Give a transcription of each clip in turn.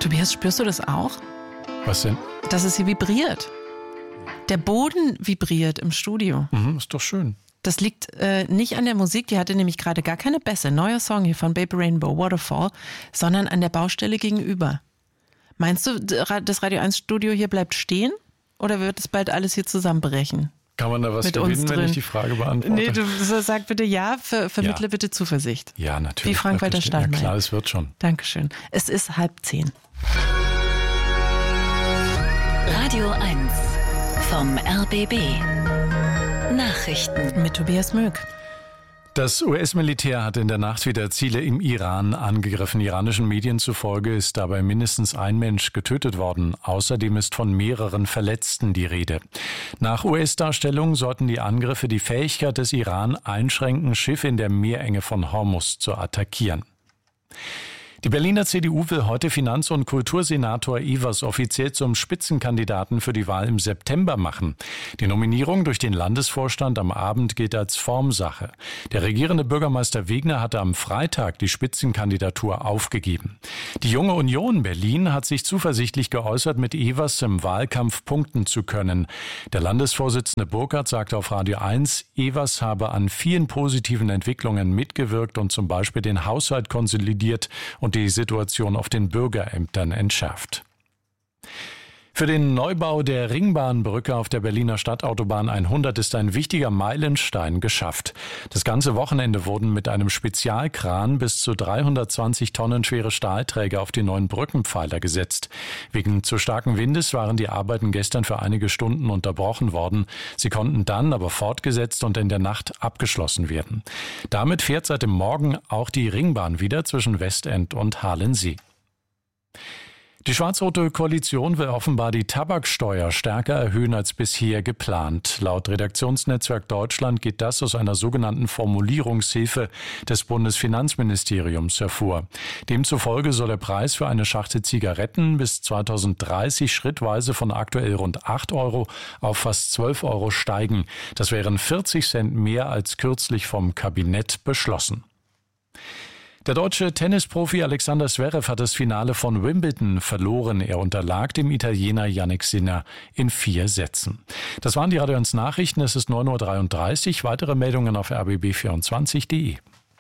Tobias, spürst du das auch? Was denn? Dass es hier vibriert. Der Boden vibriert im Studio. Ist doch schön. Das liegt nicht an der Musik, die hatte nämlich gerade gar keine Bässe. Neuer Song hier von Baby Rainbow, Waterfall, sondern an der Baustelle gegenüber. Meinst du, das Radio 1 Studio hier bleibt stehen? Oder wird es bald alles hier zusammenbrechen? Kann man da was Mit gewinnen, uns wenn drin? ich die Frage beantworte? Nee, du sag bitte ja, vermittle bitte Zuversicht. Ja, natürlich. Wie Frank-Walter Steinmeier. Ja klar, es wird schon. Dankeschön. Es ist 9:30. Radio 1 vom RBB. Nachrichten Mit Tobias Möck. Das US-Militär hat in der Nacht wieder Ziele im Iran angegriffen. Iranischen Medien zufolge ist dabei mindestens ein Mensch getötet worden. Außerdem ist von mehreren Verletzten die Rede. Nach US-Darstellung sollten die Angriffe die Fähigkeit des Iran einschränken, Schiffe in der Meerenge von Hormuz zu attackieren. Die Berliner CDU will heute Finanz- und Kultursenator Evers offiziell zum Spitzenkandidaten für die Wahl im September machen. Die Nominierung durch den Landesvorstand am Abend gilt als Formsache. Der regierende Bürgermeister Wegner hatte am Freitag die Spitzenkandidatur aufgegeben. Die Junge Union Berlin hat sich zuversichtlich geäußert, mit Evers im Wahlkampf punkten zu können. Der Landesvorsitzende Burkhardt sagte auf Radio 1, Evers habe an vielen positiven Entwicklungen mitgewirkt und zum Beispiel den Haushalt konsolidiert und die Situation auf den Bürgerämtern entschärft. Für den Neubau der Ringbahnbrücke auf der Berliner Stadtautobahn 100 ist ein wichtiger Meilenstein geschafft. Das ganze Wochenende wurden mit einem Spezialkran bis zu 320 Tonnen schwere Stahlträger auf die neuen Brückenpfeiler gesetzt. Wegen zu starken Windes waren die Arbeiten gestern für einige Stunden unterbrochen worden. Sie konnten dann aber fortgesetzt und in der Nacht abgeschlossen werden. Damit fährt seit dem Morgen auch die Ringbahn wieder zwischen Westend und Halensee. Die schwarz-rote Koalition will offenbar die Tabaksteuer stärker erhöhen als bisher geplant. Laut Redaktionsnetzwerk Deutschland geht das aus einer sogenannten Formulierungshilfe des Bundesfinanzministeriums hervor. Demzufolge soll der Preis für eine Schachtel Zigaretten bis 2030 schrittweise von aktuell rund 8 Euro auf fast 12 Euro steigen. Das wären 40 Cent mehr als kürzlich vom Kabinett beschlossen. Der deutsche Tennisprofi Alexander Zverev hat das Finale von Wimbledon verloren. Er unterlag dem Italiener Jannik Sinner in 4 Sätzen. Das waren die Radio 1 Nachrichten. Es ist 9:33 Uhr. Weitere Meldungen auf rbb24.de.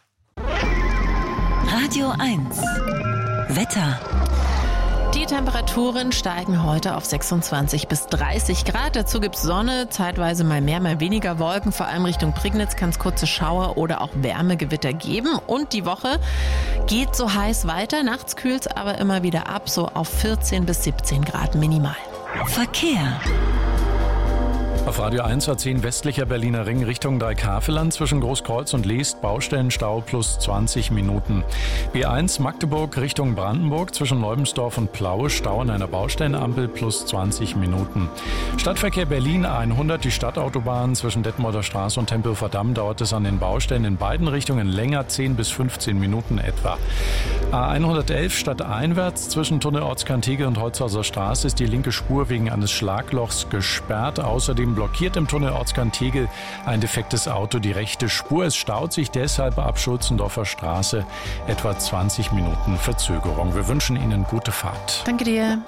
Radio 1 Wetter. Die Temperaturen steigen heute auf 26 bis 30 Grad. Dazu gibt es Sonne, zeitweise mal mehr, mal weniger Wolken. Vor allem Richtung Prignitz kann es kurze Schauer oder auch Wärmegewitter geben. Und die Woche geht so heiß weiter. Nachts kühlt es aber immer wieder ab, so auf 14 bis 17 Grad minimal. Verkehr. Auf Radio 1 A10 westlicher Berliner Ring Richtung Dreikhaveland zwischen Großkreuz und Leest Baustellenstau plus 20 Minuten. B1 Magdeburg Richtung Brandenburg zwischen Neubensdorf und Plaue Stau an einer Baustellenampel plus 20 Minuten. Stadtverkehr Berlin 100 die Stadtautobahn zwischen Detmolder Straße und Tempelhofer Damm dauert es an den Baustellen in beiden Richtungen länger, 10 bis 15 Minuten etwa. A111 stadteinwärts zwischen Tunnel Ortskantegel und Holzhauser Straße ist die linke Spur wegen eines Schlaglochs gesperrt. Außerdem blockiert im Tunnel Ortskantegel ein defektes Auto die rechte Spur. Es staut sich deshalb ab Schulzendorfer Straße etwa 20 Minuten Verzögerung. Wir wünschen Ihnen gute Fahrt. Danke dir.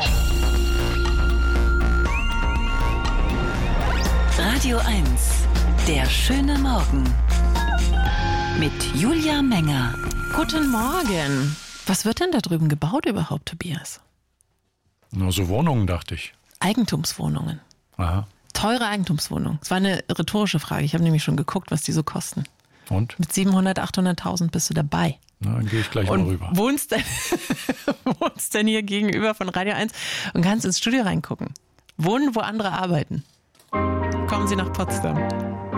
Radio 1 Der schöne Morgen mit Julia Menger. Guten Morgen. Was wird denn da drüben gebaut überhaupt, Tobias? Nur so Wohnungen, dachte ich. Eigentumswohnungen. Aha. Teure Eigentumswohnungen. Das war eine rhetorische Frage. Ich habe nämlich schon geguckt, was die so kosten. Und? Mit 700.000, 800.000 bist du dabei. Na, dann gehe ich gleich mal rüber. Wohnst denn hier gegenüber von Radio 1 und kannst ins Studio reingucken. Wohnen, wo andere arbeiten. Kommen Sie nach Potsdam.